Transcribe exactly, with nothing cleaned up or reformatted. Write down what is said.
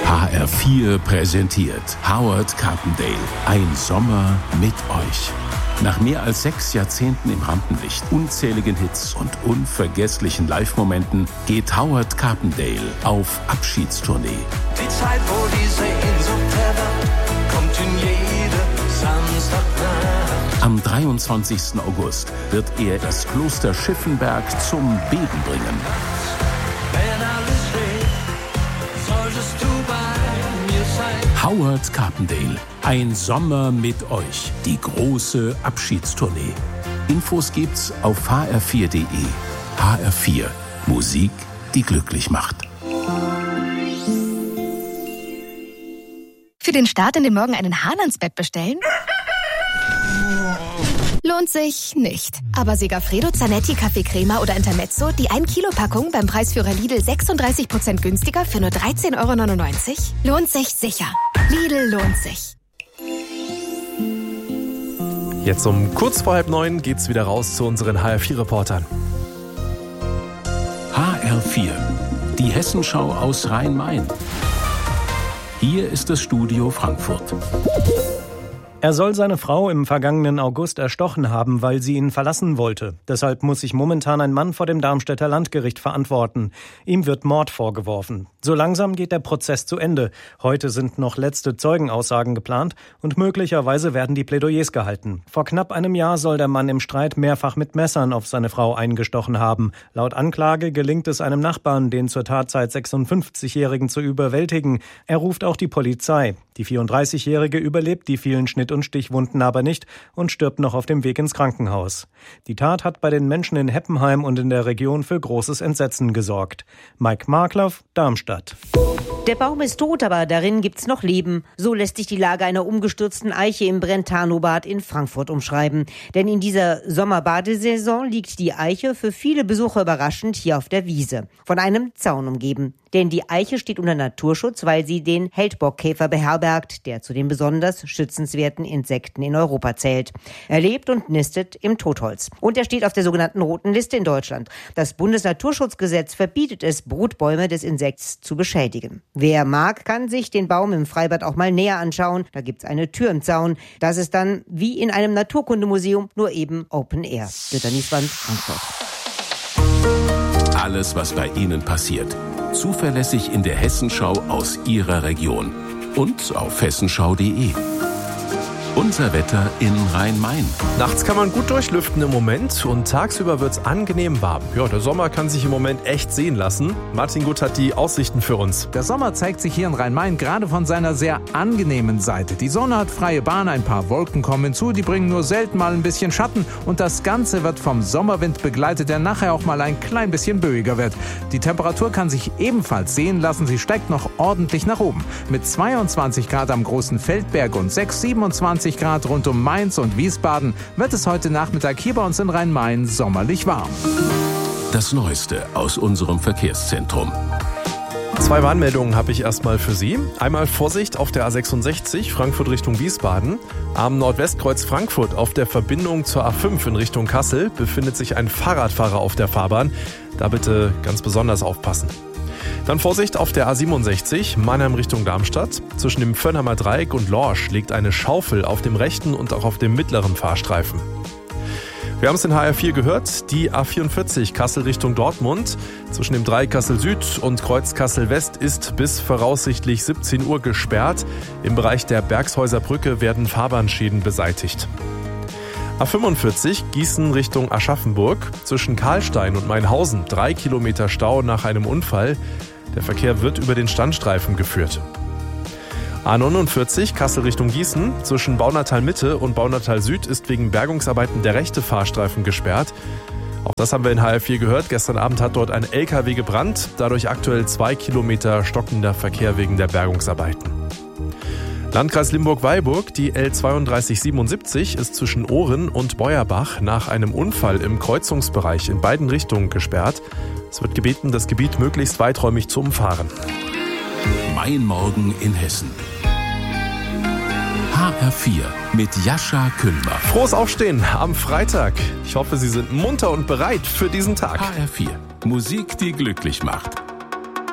H R vier präsentiert Howard Carpendale. Ein Sommer mit euch. Nach mehr als sechs Jahrzehnten im Rampenlicht, unzähligen Hits und unvergesslichen Live-Momenten geht Howard Carpendale auf Abschiedstournee. Die Zeit, wo die Sehnsucht erwacht, kommt in jede Samstagnacht. Am dreiundzwanzigsten August wird er das Kloster Schiffenberg zum Beben bringen. Wenn alles steht, solltest du bei mir sein. Howard Carpendale. Ein Sommer mit euch. Die große Abschiedstournee. Infos gibt's auf h r vier punkt d e. H R vier. Musik, die glücklich macht. Für den Start in den Morgen einen Hahn ans Bett bestellen? Lohnt sich nicht. Aber Segafredo, Zanetti, Kaffeecrema oder Intermezzo, die ein Kilo Packung beim Preisführer Lidl sechsunddreißig Prozent günstiger für nur dreizehn Euro neunundneunzig? Lohnt sich sicher. Lidl lohnt sich. Jetzt um kurz vor halb neun geht's wieder raus zu unseren H R vier Reportern. H R vier. Die Hessenschau aus Rhein-Main. Hier ist das Studio Frankfurt. Er soll seine Frau im vergangenen August erstochen haben, weil sie ihn verlassen wollte. Deshalb muss sich momentan ein Mann vor dem Darmstädter Landgericht verantworten. Ihm wird Mord vorgeworfen. So langsam geht der Prozess zu Ende. Heute sind noch letzte Zeugenaussagen geplant und möglicherweise werden die Plädoyers gehalten. Vor knapp einem Jahr soll der Mann im Streit mehrfach mit Messern auf seine Frau eingestochen haben. Laut Anklage gelingt es einem Nachbarn, den zur Tatzeit sechsundfünfzigjährigen zu überwältigen. Er ruft auch die Polizei. Die vierunddreißigjährige überlebt die vielen Schnitt- und Stichwunden aber nicht und stirbt noch auf dem Weg ins Krankenhaus. Die Tat hat bei den Menschen in Heppenheim und in der Region für großes Entsetzen gesorgt. Mike Markloff, Darmstadt. Der Baum ist tot, aber darin gibt's noch Leben. So lässt sich die Lage einer umgestürzten Eiche im Brentano-Bad in Frankfurt umschreiben. Denn in dieser Sommerbadesaison liegt die Eiche für viele Besucher überraschend hier auf der Wiese. Von einem Zaun umgeben. Denn die Eiche steht unter Naturschutz, weil sie den Heldbockkäfer beherbergt, der zu den besonders schützenswerten Insekten in Europa zählt. Er lebt und nistet im Totholz. Und er steht auf der sogenannten Roten Liste in Deutschland. Das Bundesnaturschutzgesetz verbietet es, Brutbäume des Insekts zu beschädigen. Wer mag, kann sich den Baum im Freibad auch mal näher anschauen. Da gibt's eine Tür im Zaun. Das ist dann wie in einem Naturkundemuseum, nur eben Open Air. Jutta Nieswand, Frankfurt. Alles, was bei Ihnen passiert. Zuverlässig in der Hessenschau aus Ihrer Region. Und auf hessenschau punkt de. Unser Wetter in Rhein-Main. Nachts kann man gut durchlüften im Moment und tagsüber wird's angenehm warm. Ja, der Sommer kann sich im Moment echt sehen lassen. Martin Gut hat die Aussichten für uns. Der Sommer zeigt sich hier in Rhein-Main gerade von seiner sehr angenehmen Seite. Die Sonne hat freie Bahn, ein paar Wolken kommen hinzu, die bringen nur selten mal ein bisschen Schatten und das Ganze wird vom Sommerwind begleitet, der nachher auch mal ein klein bisschen böiger wird. Die Temperatur kann sich ebenfalls sehen lassen, sie steigt noch ordentlich nach oben. Mit zweiundzwanzig Grad am Großen Feldberg und sechs, siebenundzwanzig Grad rund um Mainz und Wiesbaden wird es heute Nachmittag hier bei uns in Rhein-Main sommerlich warm. Das Neueste aus unserem Verkehrszentrum. Zwei Warnmeldungen habe ich erstmal für Sie. Einmal Vorsicht auf der A sechsundsechzig, Frankfurt Richtung Wiesbaden. Am Nordwestkreuz Frankfurt auf der Verbindung zur A fünf in Richtung Kassel befindet sich ein Fahrradfahrer auf der Fahrbahn. Da bitte ganz besonders aufpassen. Dann Vorsicht auf der A siebenundsechzig, Mannheim Richtung Darmstadt. Zwischen dem Vönnheimer Dreieck und Lorsch liegt eine Schaufel auf dem rechten und auch auf dem mittleren Fahrstreifen. Wir haben es in H R vier gehört, die A vierundvierzig Kassel Richtung Dortmund. Zwischen dem Dreieck Kassel Süd und Kreuz Kassel West ist bis voraussichtlich siebzehn Uhr gesperrt. Im Bereich der Bergshäuser Brücke werden Fahrbahnschäden beseitigt. A fünfundvierzig Gießen Richtung Aschaffenburg. Zwischen Karlstein und Mainhausen drei Kilometer Stau nach einem Unfall. Der Verkehr wird über den Standstreifen geführt. A neunundvierzig Kassel Richtung Gießen. Zwischen Baunatal Mitte und Baunatal Süd ist wegen Bergungsarbeiten der rechte Fahrstreifen gesperrt. Auch das haben wir in H R vier gehört. Gestern Abend hat dort ein L K W gebrannt. Dadurch aktuell zwei Kilometer stockender Verkehr wegen der Bergungsarbeiten. Landkreis Limburg-Weilburg, die L zweiunddreißig siebenundsiebzig ist zwischen Ohren und Beuerbach nach einem Unfall im Kreuzungsbereich in beiden Richtungen gesperrt. Es wird gebeten, das Gebiet möglichst weiträumig zu umfahren. Mein Morgen in Hessen. H R vier mit Jascha Kühlmer. Frohes Aufstehen am Freitag. Ich hoffe, Sie sind munter und bereit für diesen Tag. H R vier. Musik, die glücklich macht.